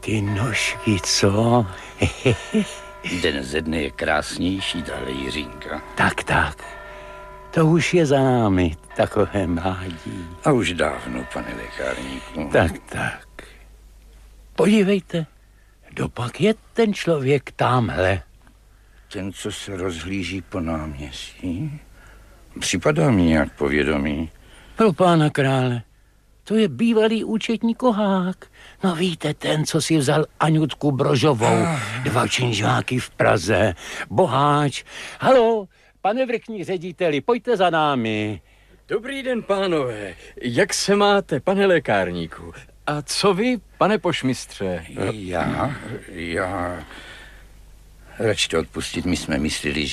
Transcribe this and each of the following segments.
ty nožky, co? Den ze dne je krásnější, dále Jiřínka. Tak. To už je za námi, takové mládí. A už dávno, pane lékárníku. Tak. Podívejte, dopak je ten člověk tamhle. Ten, co se rozhlíží po náměstí? Připadá mi nějak povědomí. Pro pána krále, to je bývalý účetní Kohák. No víte, ten, co si vzal Aňutku Brožovou, 2 činžáky v Praze, boháč. Halo, pane vrchní řediteli, pojďte za námi. Dobrý den, pánové. Jak se máte, pane lékárníku? A co vy, pane pošmistře? Já... Račte odpustit, my jsme mysleli,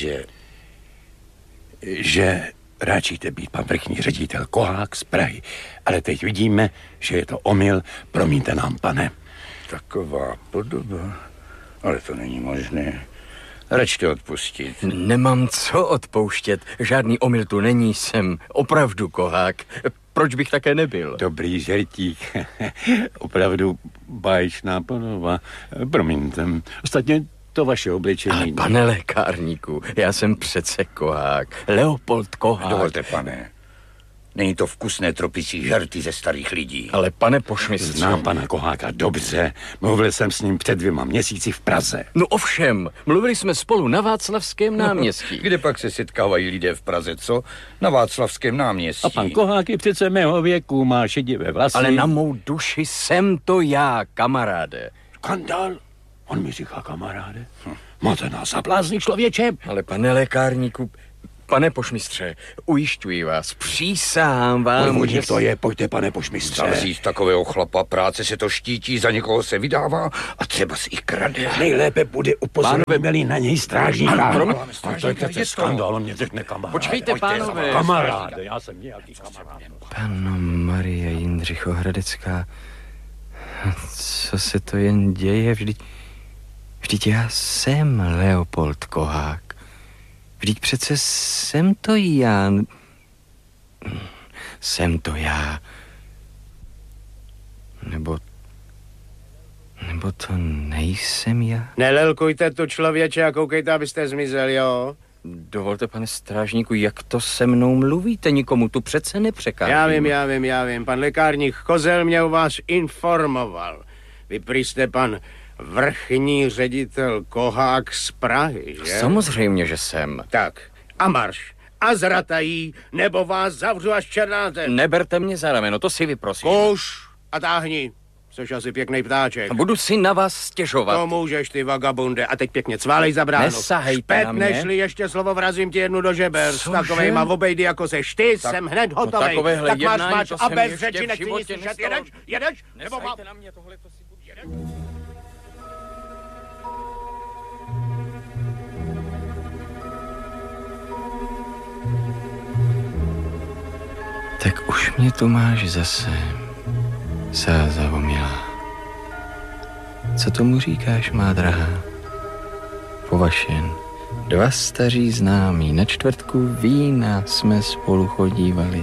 že ráčíte být pan vrchní ředitel Kohák z Prahy, ale teď vidíme, že je to omyl, promiňte nám, pane. Taková podoba, ale to není možné. Račte odpustit. Nemám co odpouštět, žádný omyl tu není, jsem opravdu Kohák. Proč bych také nebyl? Dobrý žertík, opravdu báječná podoba, promiňte. Ostatně to vaše obličení... Ale pane lékárníku, já jsem přece Kohák, Leopold Kohák. Dovolte, pane. Není to vkusné tropicí žerty ze starých lidí. Ale pane pošmistře... Znám pana Koháka dobře. Mluvil jsem s ním před 2 měsíci v Praze. No ovšem, mluvili jsme spolu na Václavském náměstí. Kde pak se setkávají lidé v Praze, co? Na Václavském náměstí. A pan Kohák je přece mého věku, má šedivé vlasy. Ale na mou duši jsem to já, kamaráde. Skandál? On mi říká kamaráde. Máte nás za blázny, člověče. Ale pane lékárníku, pane pošmistře, ujišťuji vás, přísahám vám, Podvodník to je, pojďte, pane pošmistře. Zavřít takového chlapa, práce se to štítí, za někoho se vydává a třeba si i krade. Nejlépe bude upozornit na něj strážníka. To je přece skandál, on mě řekne kamaráde. Počkejte, pánové. Kamaráde, já jsem nějaký kamarád. Panno Marie Jindřichohradecká, co se to jen děje? Vždyť já jsem Leopold Kohák. Vždyť přece jsem to já. Jsem to já. Nebo to nejsem já? Nelelkujte tu, člověče, a koukejte, abyste zmizel, jo? Dovolte, pane strážníku, jak to se mnou mluvíte? Nikomu tu přece nepřekážím. Já vím. Pan lékárník Kozel mě u vás informoval. Vy prý jste pan vrchní ředitel Kohák z Prahy, že? Samozřejmě, že jsem. Tak, a marš. A zratají, nebo vás zavřu až černáte. Neberte mě za rameno, to si vyprosím. Kuš a táhni. Což asi pěknej ptáček. Budu si na vás stěžovat. To můžeš, ty vagabunde. A teď pěkně cválej za bránu. Nesahejte na mě. Nešli ještě slovo, vrazím ti jednu do žeber. S takovejma obejdy, jako seš ty, jsem hned hotovej. Takovéhle tak jednání, máš to a jsem bez ještě řeči v nechci nic životě slyšet. nestalo. Jedeš? Nebo Nesahejte na mě, tohle to si budu... Tak už mě tu máš zase, Sázavo milá. Co tomu říkáš, má drahá? Povašen, 2 staří známí, na čtvrtku vína jsme spolu chodívali.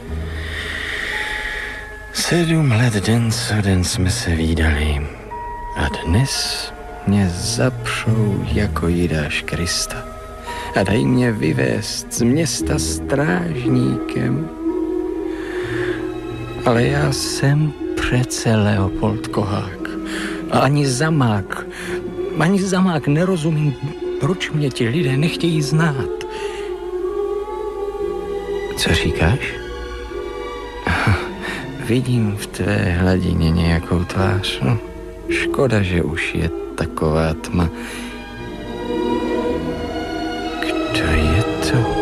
7 let den co den jsme se vídali. A dnes mě zapřou jako Jidáš Krista a dají mě vyvést z města strážníkem. Ale já jsem přece Leopold Kohák. A ani zamák nerozumím, proč mě ti lidé nechtějí znát. Co říkáš? Vidím v tvé hladině nějakou tvář. No, škoda, že už je taková tma. Kdo je to?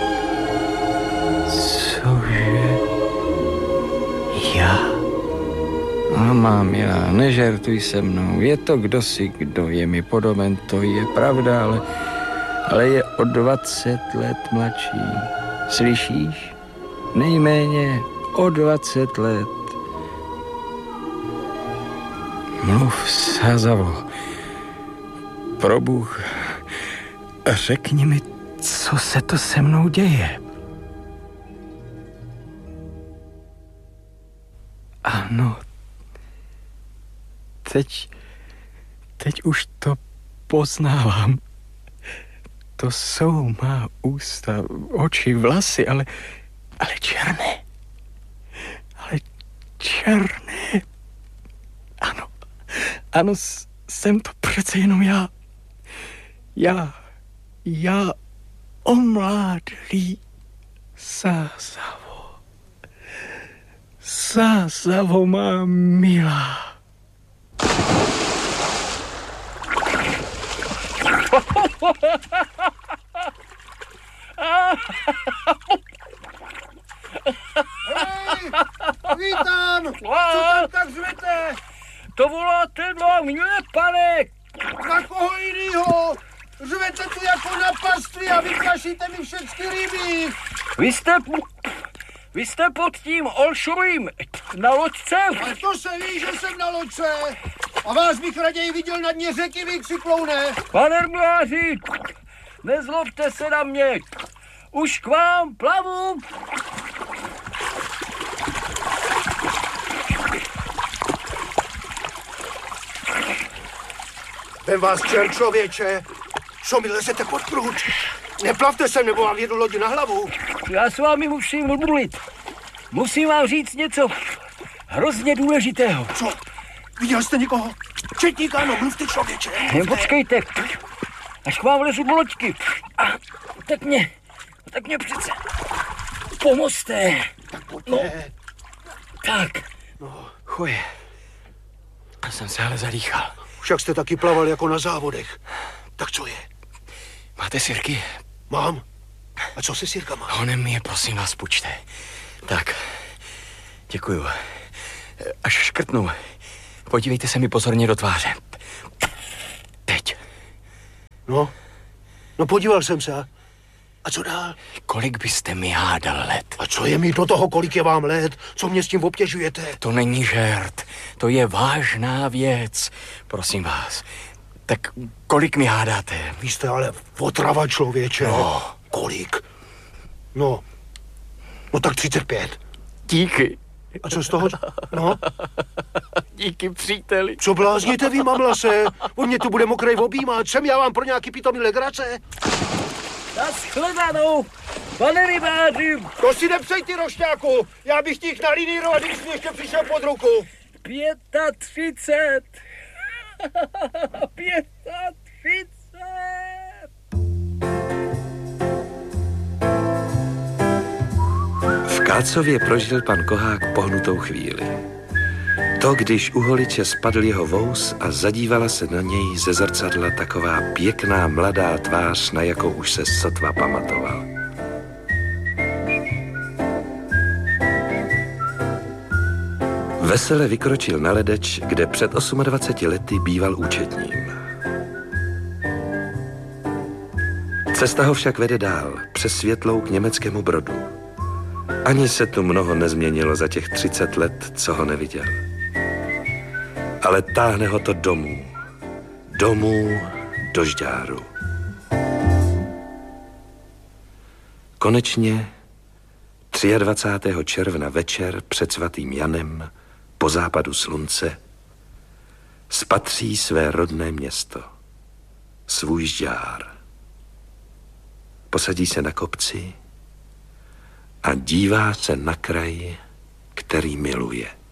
Cože? Já? A má milá, nežertuj se mnou. Je to kdosi, kdo je mi podoben, to je pravda, ale je o 20 let mladší. Slyšíš? Nejméně o 20 let. Mluv, Sázavo. Pro Bůh, řekni mi, co se to se mnou děje. Ano, teď teď už to poznávám. To jsou má ústa, oči, vlasy, ale černé. Ale černé. Ano, jsem to přece jenom já. Já omládlý Sázavo má milá. Vítám! Co tam tak zvete? To voláte na mě, pane! Na koho jinýho? Řvete tu jako na pastvi a vyplašíte mi všechny ryby. Vy jste pod tím Olšovým na loďce? A to se ví, že jsem na loďce. A vás bych raději viděl na dně řeky, vy cykloune. Pane Rmláři, nezlobte se na mě. Už k vám plavu. Vem vás čert, člověče. Co mi lezete pod prut? Neplavte sem, nebo vám jedu lodi na hlavu. Já s vámi musím mluvit. Musím vám říct něco hrozně důležitého. Co? Viděl jste někoho? Četníka, ano, mluvte, člověče. Počkejte, až k vám lezu do loďky. A tak mě přece pomozte. Tak pojďte. No, tak. Chuje. Já jsem se ale zadýchal. Však jste taky plaval jako na závodech. Tak co je? Máte sirky? Mám. A co se sirkama? Honem mi je, prosím vás, půjčte. Tak, děkuju. Až škrtnu, podívejte se mi pozorně do tváře. Teď. No podíval jsem se. A co dál? Kolik byste mi hádal let? A co je mi do toho, kolik je vám let? Co mě s tím obtěžujete? To není žert, to je vážná věc. Prosím vás, tak kolik mi hádáte? Vy jste ale otrava, člověče. No. Kolik? No tak 35. Díky. A co z toho? No? Díky, příteli. Co blázníte vy, mamlase? On mě tu bude mokrej objímat. Jsem já vám pro nějaký pitomý legrace? Naschledanou, pane rybáři. To si nepřej, ty rošťáku. Já bych ti jich naliníroval, když jsi ještě přišel pod ruku. 35. 35. V Kácově prožil pan Kohák pohnutou chvíli. To, když u holiče spadl jeho vous a zadívala se na něj ze zrcadla taková pěkná mladá tvář, na jakou už se sotva pamatoval. Vesele vykročil na ledeč, kde před 28 lety býval účetním. Cesta ho však vede dál, přes Světlou k německému Brodu. Ani se tu mnoho nezměnilo za těch 30 let, co ho neviděl. Ale táhne ho to domů do Žďáru. Konečně 23. června večer před svatým Janem po západu slunce spatří své rodné město, svůj Žďár. Posadí se na kopci a dívá se na kraj, který miluje.